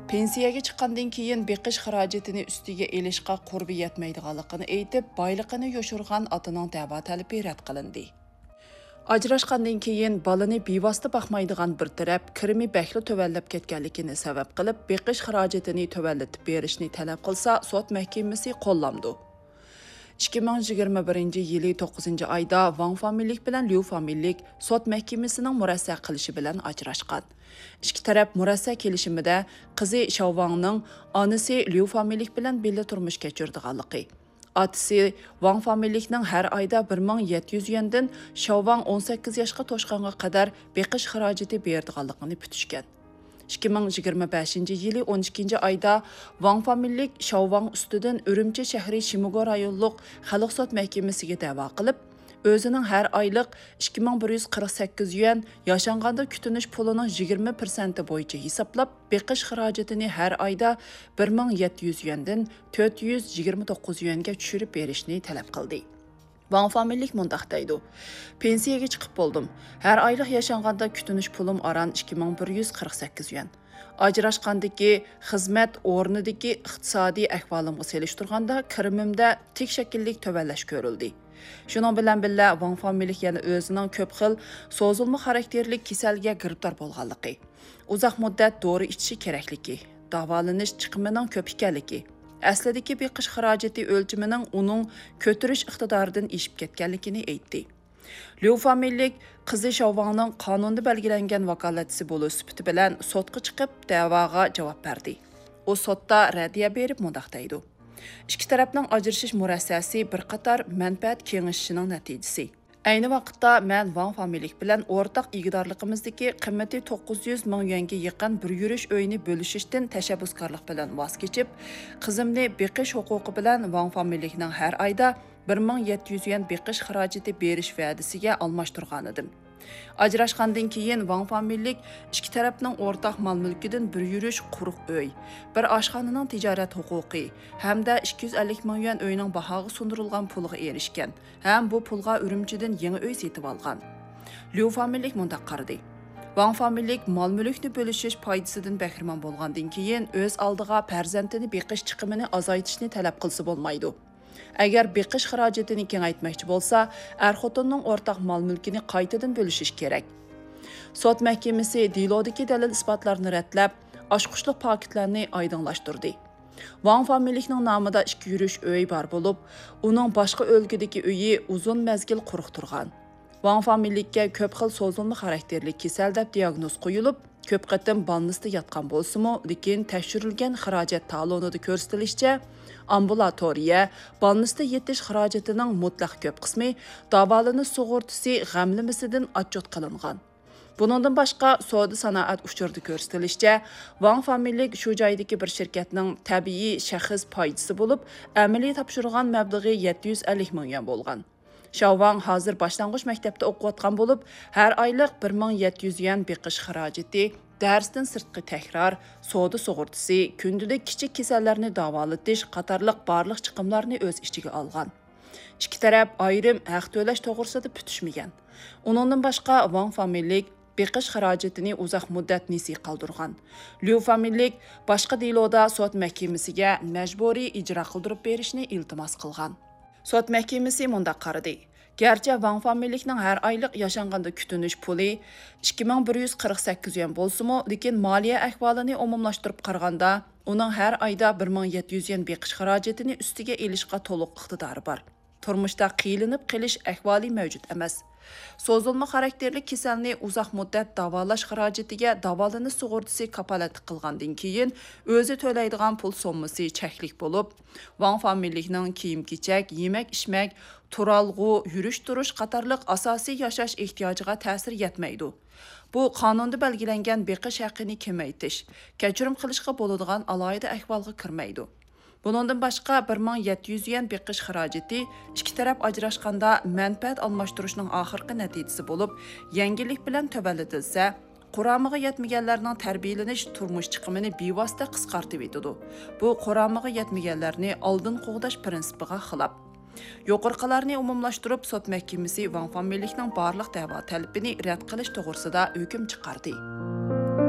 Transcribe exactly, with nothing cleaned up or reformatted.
Pensiyaga chiqqandan keyin beqish xarajatini ustiga elishqa qurbi yetmaydiganligini aytib, boyligini yoshirgan otaning da'vo talabi rad qilindi. Ajrashqandan keyin balani bevosita boqmaydigan bir taraf kirimi bakli tövallab ketganligini sabab qilib, beqish xarajatini tövallatib berishni talab qilsa, sud mahkamasi qo'llamdi. ikki ming yigirma birinchi yili to'qqizinchi oyda Wang familiylik bilan Liu familiylik sud mahkamasining murassa qilishi bilan ajrashgan. Ikki taraf murassa kelishimida qizi Shao Wangning onasi Liu familiylik bilan birga turmush kechirdiganligi, otasi Wang familiylikning har oyda bir ming yetti yuz yuandan Shao Wang o'n sakkiz yoshga to'shqanga qadar beqish xarajati berdiganligini bitishgan. ikki ming yigirma beshinchi yili o'n ikkinchi oyda Wang familiylik Shao Wang ustidan Urumchi shahri Shimogo rayonluq xalq sud mahkamasiga da'vo qilib, o'zining har oylik ikki ming bir yuz qirq sakkiz yuan yashanganda kutinish pulining yigirma prosenti bo'yicha hisoblab, beqish xarajatini har oyda bir ming yetti yuz yuandan to'rt yuz yigirma to'qqiz yuanga tushirib berishni talab qildi. Wang familiylik mundaq deydi. Pensiyaga chiqib bo'ldim. Har oylik yashanganda kutinish pulim aran ikki ming bir yuz qirq sakkiz yuan. Ajrashqandagi xizmat o'rnidagi iqtisodiy ahvolimga selishtirganda kirimimda tik shakllik tövallash ko'rildi. Shuning bilan birga Wang familiylik yana o'zining ko'p xil so'zilma xarakterlik kasalga giribdor bo'lganligi, uzoq muddat dori ichishi kerakligi, davolanish chiqimining ko'p ekanligi, aslidagi beqish xarajati o'lchimining uning ko'tirish iqtidoridan eshib ketganligini aytdi. Liu familiylik qizi Shao Wangning qonunda belgilangan vakolatchisi bo'lish sifati bilan sudga chiqib da'voga javob berdi. U sudda raddiya berib mundaq deydi. Ikki tarafning ajrashish murassasi bir qator manfaat kengashishining natijasi. Ayni vaqtda men Wang familiylik bilan o'rtaq igidorligimizdagi qiymati to'qqiz yuz ming yuanga yaqin bir yurish uyini bo'lishishdan tashabbuskorlik bilan voz kechib, qizimni beqish huquqi bilan Wang familiylikning har oyda bir ming yetti yuz yuan beqish xarajati berish va'dasiga almashtirgan edim. Ajrashqandan keyin Wang familiylik ikki tarafning o'rtaq mol-mulkidan bir yurish quruq uy, bir oshxonaning tijorat huquqi hamda ikki yuz ellik ming yuan uyning bahoga sundirilgan puliga erishgan. Ham bu pulga Urumchidan yangi uy setib olgan. Liu familiylik mundaq qaradi. Wang familiylik mol-mulkni bo'lishish foydasidan bahramand bo'lgandan keyin o'z oldiga farzandini beqish chiqimini azaytishni talab qilsa bo'lmaydi. Agar beqish xarajatini kengaytmoqchi bo'lsa, er-xotinning o'rtaq mol-mulkini qaytadan bo'lishish kerak. Sud mahkamasi dilodagi dalil isbotlarni ratlab, oshqushliq paketlarni oydinlashtirdi. Wang familiylikning nomida ikki yurish uy bor bo'lib, uning boshqa o'lkadagi uyi uzun mezgil quruq turgan. Wang familiylikka ko'p xil so'zilma xarakterli kasal deb diagnoz qo'yilib, ko'p qatim balnisda yotgan bo'lsa-mu, lekin tekshirilgan xarajat talonida ko'rsatilishicha, ambulatoriya, balnisda yetish xarajatining mutlaq ko'p qismi davolanish sug'urtasi g'amlimisidan отчет qilingan. Buningdan boshqa savdo sanoat uchurida ko'rsatilishicha, Wang familiylik shu joydagi bir shirkatning tabiiy shaxs foydasi bo'lib, amaliy topshirgan mablag'i yetti yuz ellik ming yuan bo'lgan. Shao Wang hozir boshlang'ich maktabda o'qiyotgan bo'lib, har oylik bir ming yetti yuz yuan beqish xarajati, darsdan sirtqi takrar, savdo sug'urtasi, kundalik kichik kasallarni davolatish qatorliq barliq chiqimlarni o'z ichiga olgan. Ikki taraf ayrim haq to'lash to'g'risida putishmagan. Uningdan boshqa Wang familiylik beqish xarajatini uzoq muddat nesiy qoldirgan. Liu familiylik boshqa deloda sud mahkamasiga majburiy ijro qildirib berishni iltimos qilgan. Sud mahkamasi mundaq qaradi. Gerçi Wang familiylikning har oylik yashanganda kutinish puli ikki ming bir yuz qirq sakkiz yuan bo'lsa-mu, lekin moliya ahvolini umumlashtirib qaraganda, uning har oyda bir ming yetti yuz yuan beqish xarajatini ustiga elishga to'liq iqtidori bor. Turmushda qiyilinib qilish ahvoli mavjud emas. So'zilma xarakterli kasalni uzoq muddat davolash xarajatiga davolanish sug'urtasi kapolat qilgandan keyin o'zi to'laydigan pul sommasi cheklik bo'lib, Wang familiylikning kiyim-kechak, yemak-ichmak, turalg'u, yurish-turish qatorliq asosiy yashash ehtiyojiga ta'sir yetmaydi. Bu qonunda belgilangan beqish haqqini kamaytirish, kechirim qilishga bo'ladigan alohida ahvolga kirmaydi. Buningdan boshqa bir ming yetti yuz yuan beqish xarajati ikki taraf ajrashganda manfaat almashtirishning oxirgi natijasi bo'lib, yangilik bilan tövallatilsa, Quramiga yetmaganlarning tarbiyalanish turmush chiqimini bevosita qisqartib etadi. Bu quramiga yetmaganlarni oldin qo'g'dash prinsipiga xilof. Yuqorqilarni umumlashtirib, sud mahkamasi Wang familiylikning barliq da'vo talabini rad qilish to'g'risida hukm chiqardi.